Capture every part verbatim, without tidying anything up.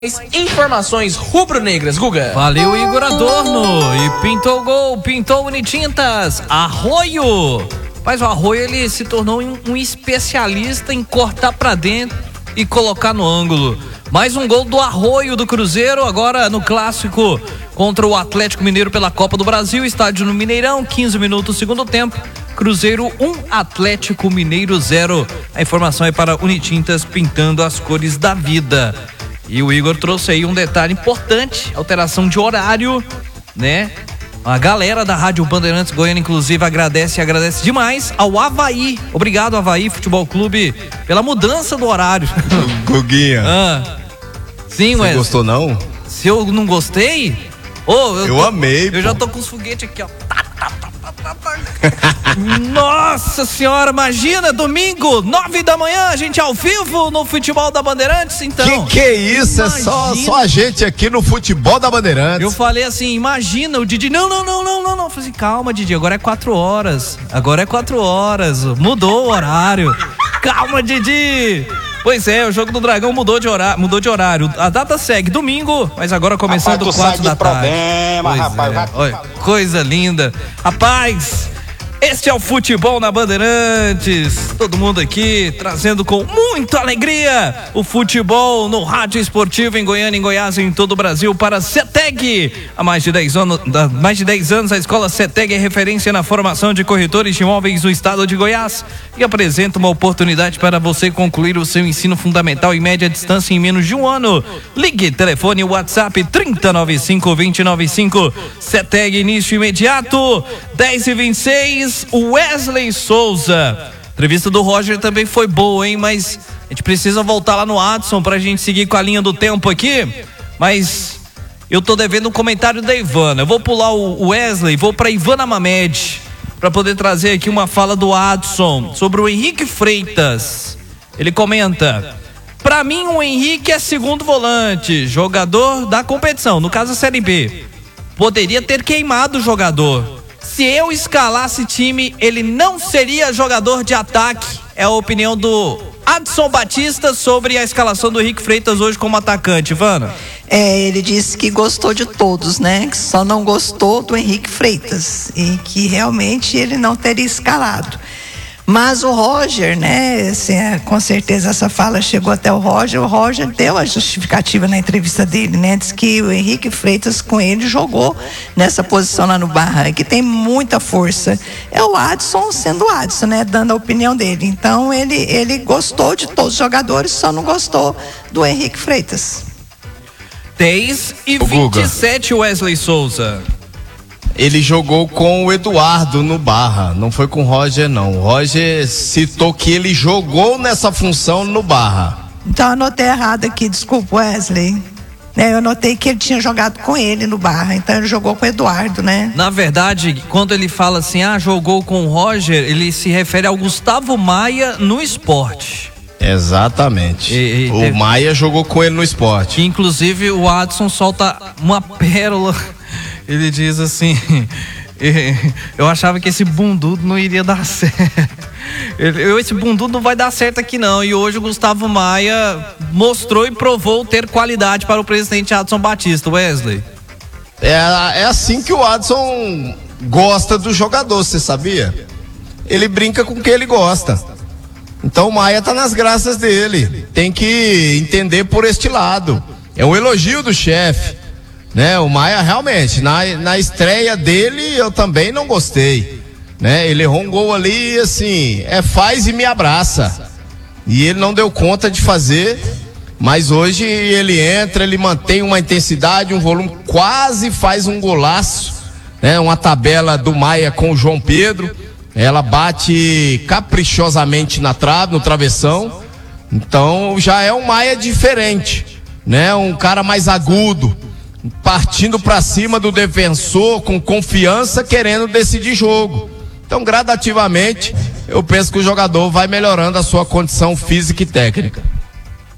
Informações rubro-negras, Guga. Valeu, Igor Adorno. E pintou o gol, pintou o Unitintas. Arroio. Mas o Arroio, ele se tornou um especialista em cortar pra dentro e colocar no ângulo. Mais um gol do Arroio do Cruzeiro, agora no clássico contra o Atlético Mineiro pela Copa do Brasil, estádio no Mineirão, quinze minutos, segundo tempo. Cruzeiro um, Atlético Mineiro zero. A informação é para Unitintas, pintando as cores da vida. E o Igor trouxe aí um detalhe importante, alteração de horário, né? A galera da Rádio Bandeirantes Goiânia, inclusive, agradece e agradece demais ao Avaí. Obrigado, Avaí Futebol Clube, pela mudança do horário. Guguinha. Ah, sim, Você Wes. gostou, não? Se eu não gostei? Oh, eu eu tô, amei. Eu pô. já tô com os foguetes aqui, ó. Nossa senhora, imagina, domingo, nove da manhã, a gente ao vivo no Futebol da Bandeirantes, então. Que que é isso? Imagina. É só, só a gente aqui no Futebol da Bandeirantes. Eu falei assim, imagina, o Didi, não, não, não, não, não, não. Eu falei assim, calma, Didi, agora é quatro horas, agora é quatro horas, mudou o horário. Calma, Didi. Pois é, o Jogo do Dragão mudou de horário, mudou de horário. A data segue domingo, mas agora começando rapaz, quatro da tarde. Problema, pois rapaz, é. vai Olha, coisa linda. Rapaz, este é o Futebol na Bandeirantes. Todo mundo aqui trazendo com muita alegria o futebol no rádio esportivo em Goiânia, em Goiás e em todo o Brasil para a CETEG. Há mais de dez anos, há mais de dez anos a escola CETEG é referência na formação de corretores de imóveis no estado de Goiás e apresenta uma oportunidade para você concluir o seu ensino fundamental em média distância em menos de um ano. Ligue, telefone, WhatsApp trinta, noventa e cinco, vinte, noventa e cinco. CETEG, início imediato, dez e vinte e seis. Wesley Souza. A entrevista do Roger também foi boa, hein? Mas a gente precisa voltar lá no Adson pra gente seguir com a linha do tempo aqui. Mas eu tô devendo um comentário da Ivana. Eu vou pular o Wesley, vou pra Ivana Mamed pra poder trazer aqui uma fala do Adson sobre o Henrique Freitas. Ele comenta: pra mim o Henrique é segundo volante, jogador da competição, no caso a Série B. Poderia ter queimado o jogador. Se eu escalasse time, ele não seria jogador de ataque. É a opinião do Adson Batista sobre a escalação do Henrique Freitas hoje como atacante, Ivana. É, ele disse que gostou de todos, né? Que só não gostou do Henrique Freitas e que realmente ele não teria escalado. Mas o Roger, né, assim, é, com certeza essa fala chegou até o Roger, o Roger deu a justificativa na entrevista dele, né, diz que o Henrique Freitas com ele jogou nessa posição lá no Barra, que tem muita força. É o Adson sendo o Adson, né, dando a opinião dele. Então ele, ele gostou de todos os jogadores, só não gostou do Henrique Freitas. dez e vinte e sete, Wesley Souza. Ele jogou com o Eduardo no Barra, não foi com o Roger, não. O Roger citou que ele jogou nessa função no Barra. Então eu anotei errado aqui, desculpa, Wesley. É, eu anotei que ele tinha jogado com ele no Barra, então ele jogou com o Eduardo, né? Na verdade, quando ele fala assim, ah, jogou com o Roger, ele se refere ao Gustavo Maia no Esporte. Exatamente. E, e, o teve... Maia jogou com ele no Esporte. Inclusive o Adson solta uma pérola. Ele diz assim: eu achava que esse bundudo não iria dar certo. Eu, esse bundudo não vai dar certo aqui não. E hoje o Gustavo Maia mostrou e provou ter qualidade para o presidente Adson Batista. Wesley. É, é assim que o Adson gosta do jogador, você sabia? Ele brinca com o que ele gosta. Então o Maia tá nas graças dele. Tem que entender por este lado. É um elogio do chefe. Né, o Maia realmente, na, na estreia dele eu também não gostei, né, ele errou um gol ali, assim, é faz e me abraça, e ele não deu conta de fazer, mas hoje ele entra, ele mantém uma intensidade, um volume, quase faz um golaço, né, uma tabela do Maia com o João Pedro, ela bate caprichosamente na trave, no travessão, então já é um Maia diferente, né, um cara mais agudo, partindo para cima do defensor com confiança, querendo decidir jogo. Então, gradativamente, eu penso que o jogador vai melhorando a sua condição física e técnica.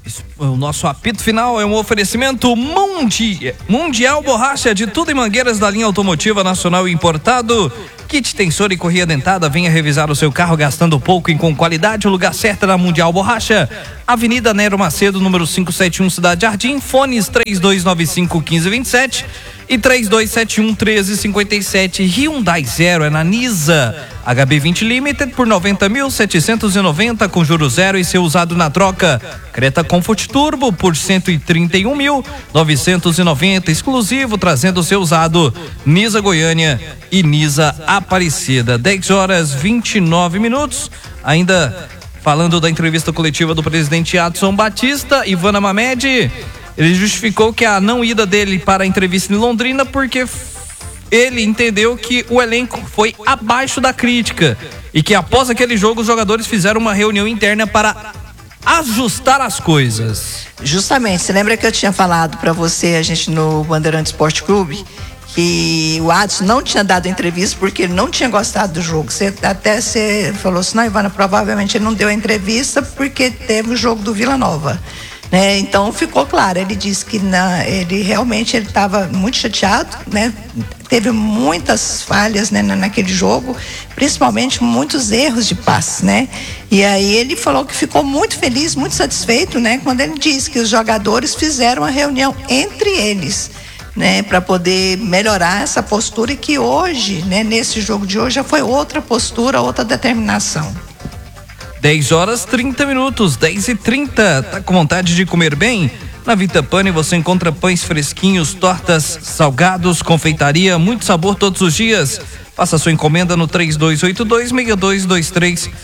O nosso apito final é um oferecimento mundi, Mundial Borracha, de tudo em mangueiras da linha automotiva nacional e importado. Kit tensor e correia dentada, venha revisar o seu carro gastando pouco e com qualidade. O lugar certo é na Mundial Borracha, Avenida Nero Macedo, número quinhentos e setenta e um, Cidade Jardim. Fones três dois nove cinco, um cinco dois sete e três dois sete um, um três cinco sete. Hyundai Zero é na Nisa, H B vinte Limited por noventa mil setecentos e noventa com juros zero e seu usado na troca. Creta Comfort Turbo por cento e trinta e um mil novecentos e noventa exclusivo, trazendo o seu usado. Nisa Goiânia e Nisa Aparecida. dez horas e vinte e nove minutos. Ainda falando da entrevista coletiva do presidente Adson Batista, Ivana Mamed, ele justificou que a não ida dele para a entrevista em Londrina porque ele entendeu que o elenco foi abaixo da crítica e que após aquele jogo os jogadores fizeram uma reunião interna para ajustar as coisas. Justamente, você lembra que eu tinha falado para você, a gente no Bandeirante Esporte Clube, que o Adson não tinha dado entrevista porque ele não tinha gostado do jogo. Você até você falou assim, não, Ivana, provavelmente ele não deu a entrevista porque teve o jogo do Vila Nova. Né? Então ficou claro, ele disse que na, ele realmente ele estava muito chateado, né? Teve muitas falhas, né, naquele jogo, principalmente muitos erros de passe, né? E aí ele falou que ficou muito feliz, muito satisfeito, né, quando ele disse que os jogadores fizeram uma reunião entre eles, né, para poder melhorar essa postura e que hoje, né, nesse jogo de hoje já foi outra postura, outra determinação. dez horas e trinta minutos, dez e trinta. Tá com vontade de comer bem? Na Vita Pane você encontra pães fresquinhos, tortas, salgados, confeitaria, muito sabor todos os dias. Faça sua encomenda no três dois oito dois, seis dois dois três